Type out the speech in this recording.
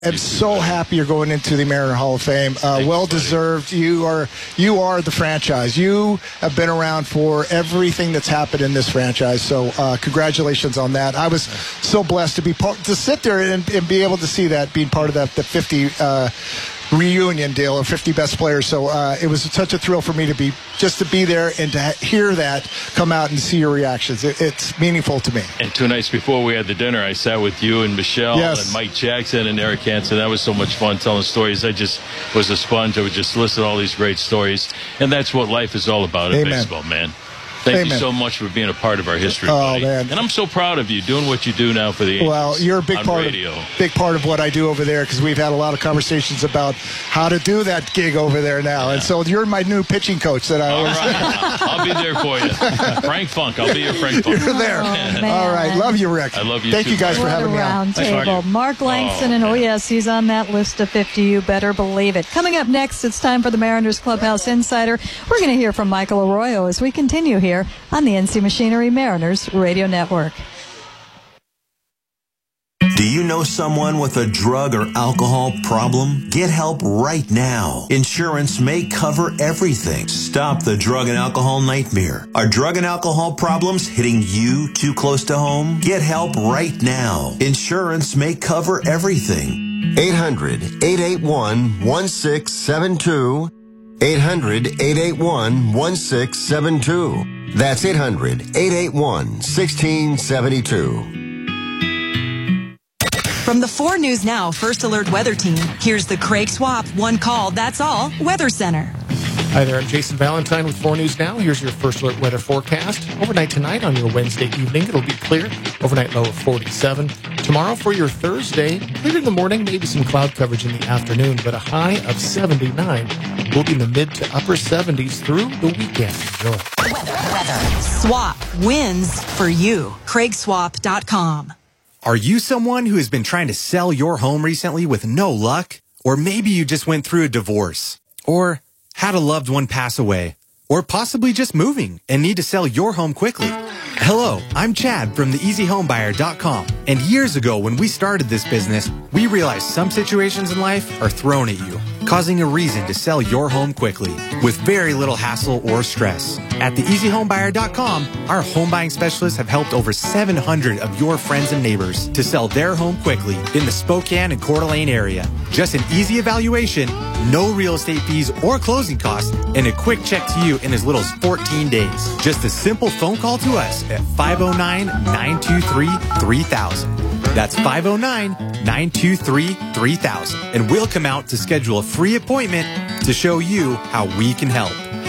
I'm so happy you're going into the Mariner Hall of Fame. Well deserved. You are the franchise. You have been around for everything that's happened in this franchise. So congratulations on that. I was so blessed to sit there and be able to see that, being part of the 50 reunion deal of 50 best players. So it was such a thrill for me to be there and to hear that come out and see your reactions. It's meaningful to me. And 2 nights before we had the dinner, I sat with you and Michelle and Mike Jackson and Eric Hansen. That was so much fun telling stories. I just was a sponge. I would just listen to all these great stories. And that's what life is all about in baseball, man. Thank you so much for being a part of our history, buddy. Man. And I'm so proud of you doing what you do now for the Angels. Well, you're a big part of what I do over there, because we've had a lot of conversations about how to do that gig over there now. Yeah. And so you're my new pitching coach that I always... I'll be there for you. Frank Funk. I'll be your Frank Funk. You're there. All right. Love you, Rick. I love you, Thank you guys for having me on. Roundtable. Mark Langston, and yes, he's on that list of 50. You better believe it. Coming up next, it's time for the Mariners Clubhouse Insider. We're going to hear from Michael Arroyo as we continue here on the NC Machinery Mariners Radio Network. Do you know someone with a drug or alcohol problem? Get help right now. Insurance may cover everything. Stop the drug and alcohol nightmare. Are drug and alcohol problems hitting you too close to home? Get help right now. Insurance may cover everything. 800-881-1672. 800-881-1672. That's 800-881-1672. From the 4 News Now First Alert Weather Team, here's the Craig Swap One Call, That's All Weather Center. Hi there, I'm Jason Valentine with 4 News Now. Here's your First Alert weather forecast. Overnight tonight on your Wednesday evening, it'll be clear. Overnight low of 47. Tomorrow for your Thursday, clear in the morning, maybe some cloud coverage in the afternoon, but a high of 79. We'll be in the mid to upper 70s through the weekend. Enjoy. Weather. Swap wins for you. CraigSwap.com. Are you someone who has been trying to sell your home recently with no luck? Or maybe you just went through a divorce, or had a loved one pass away, or possibly just moving and need to sell your home quickly. Hello, I'm Chad from theeasyhomebuyer.com. And years ago when we started this business, we realized some situations in life are thrown at you, causing a reason to sell your home quickly with very little hassle or stress. At theeasyhomebuyer.com, our home buying specialists have helped over 700 of your friends and neighbors to sell their home quickly in the Spokane and Coeur d'Alene area. Just an easy evaluation, no real estate fees or closing costs, and a quick check to you in as little as 14 days. Just a simple phone call to us at 509-923-3000. That's 509-923-3000. And we'll come out to schedule a free appointment to show you how we can help.